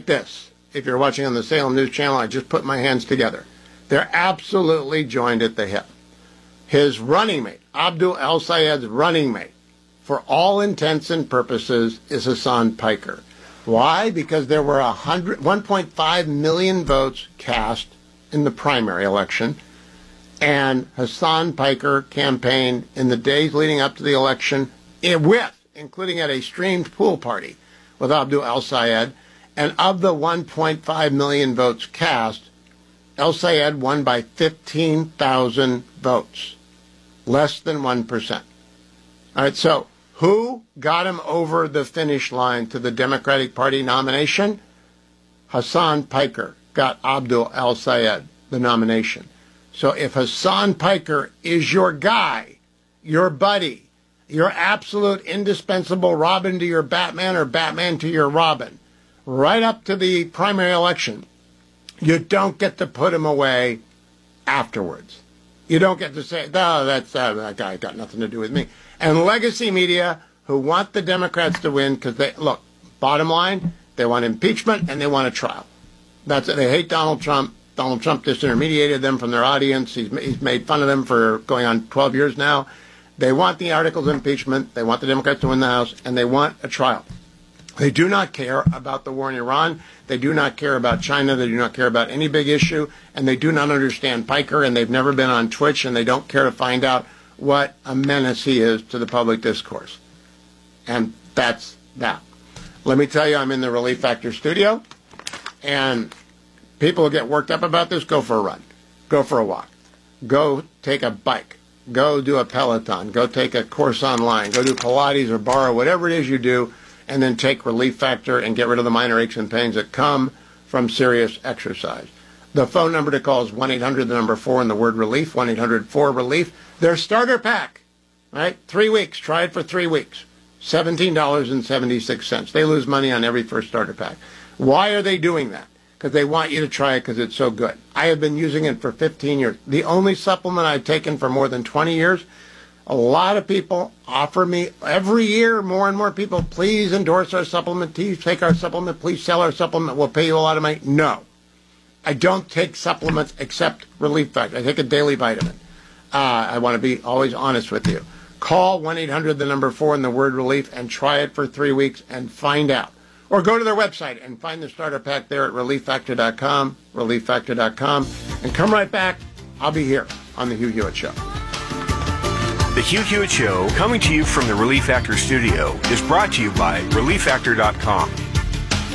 like this. If you're watching on the Salem News Channel, I just put my hands together. They're absolutely joined at the hip. His running mate, Abdul El-Sayed's running mate, for all intents and purposes, is Hassan Piker. Why? Because there were 1.5 million votes cast in the primary election, and Hassan Piker campaigned in the days leading up to the election including at a streamed pool party with Abdul El-Sayed, and of the 1.5 million votes cast, El-Sayed won by 15,000 votes, less than 1%. All right, so who got him over the finish line to the Democratic Party nomination? Hassan Piker got Abdul El-Sayed the nomination. So if Hassan Piker is your guy, your buddy, your absolute indispensable Robin to your Batman or Batman to your Robin, right up to the primary election, you don't get to put him away afterwards. You don't get to say, no, that guy got nothing to do with me. And legacy media who want the Democrats to win because look, bottom line, they want impeachment and they want a trial. That's it. They hate Donald Trump. Donald Trump disintermediated them from their audience. He's made fun of them for going on 12 years now. They want the articles of impeachment. They want the Democrats to win the House, and they want a trial. They do not care about the war in Iran. They do not care about China. They do not care about any big issue, and they do not understand Piker, and they've never been on Twitch, and they don't care to find out what a menace he is to the public discourse. And that's that. Let me tell you, I'm in the Relief Factor studio, and people who get worked up about this, go for a run. Go for a walk. Go take a bike. Go do a Peloton. Go take a course online. Go do Pilates or barre, whatever it is you do, and then take Relief Factor and get rid of the minor aches and pains that come from serious exercise. The phone number to call is 1-800, the number 4, and the word relief, 1-800-4-RELIEF. Their starter pack, right? 3 weeks. Try it for 3 weeks. $17.76. They lose money on every first starter pack. Why are they doing that? Because they want you to try it because it's so good. I have been using it for 15 years. The only supplement I've taken for more than 20 years. A lot of people offer me every year, more and more people, please endorse our supplement, please take our supplement, please sell our supplement, we'll pay you a lot of money. No. I don't take supplements except Relief Factor. I take a daily vitamin. I want to be always honest with you. Call 1-800, the number 4, and the word relief, and try it for 3 weeks and find out. Or go to their website and find the starter pack there at relieffactor.com, relieffactor.com, and come right back. I'll be here on The Hugh Hewitt Show. The Hugh Hewitt Show, coming to you from the Relief Factor studio, is brought to you by relieffactor.com.